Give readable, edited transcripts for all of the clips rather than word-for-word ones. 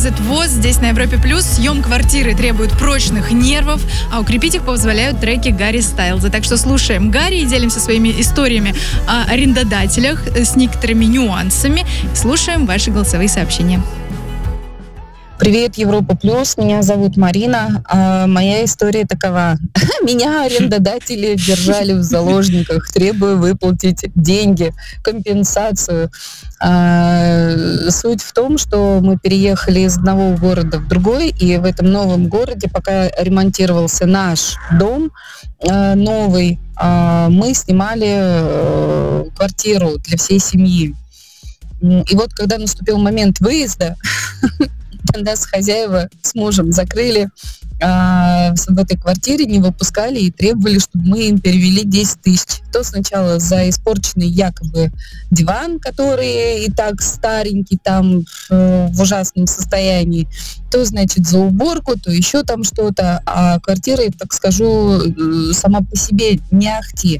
Visit ВОЗ здесь на Европе+. Съем квартиры требует прочных нервов, а укрепить их позволяют треки Гарри Стайлза. Так что слушаем Гарри и делимся своими историями о арендодателях с некоторыми нюансами. Слушаем ваши голосовые сообщения. Привет, Европа Плюс. Меня зовут Марина. Моя история такова. Меня арендодатели держали в заложниках, требуя выплатить деньги, компенсацию. Суть в том, что мы переехали из одного города в другой, и в этом новом городе, пока ремонтировался наш дом новый, мы снимали квартиру для всей семьи. И вот когда наступил момент выезда, нас хозяева с мужем закрыли в этой квартире, не выпускали и требовали, чтобы мы им перевели 10 тысяч. То сначала за испорченный якобы диван, который и так старенький, там в ужасном состоянии, то, значит, за уборку, то еще там что-то. А квартира, так скажу, сама по себе не ахти.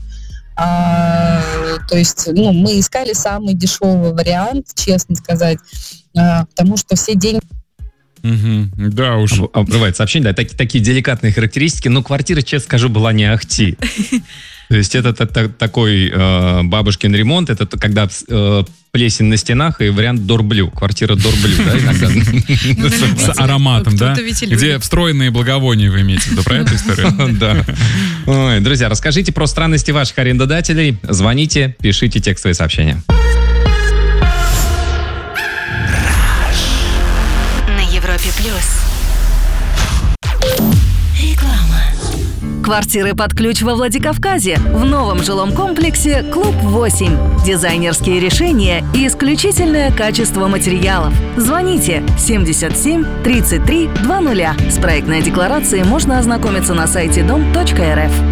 То есть, мы искали самый дешевый вариант, честно сказать, потому что все деньги... Да уж. Бывает сообщение, да, такие деликатные характеристики, но квартира, честно скажу, была не ахти. То есть это такой бабушкин ремонт, это когда плесень на стенах и вариант дорблю. Квартира дорблю, да, иногда. С ароматом, да? Где встроенные благовония вы имеете в виду, про эту историю? Да. Друзья, расскажите про странности ваших арендодателей. Звоните, пишите текстовые сообщения. Европе Плюс. Реклама. Квартиры под ключ во Владикавказе. В новом жилом комплексе «Клуб 8». Дизайнерские решения и исключительное качество материалов. Звоните 77 33 20. С проектной декларацией можно ознакомиться на сайте dom.rf.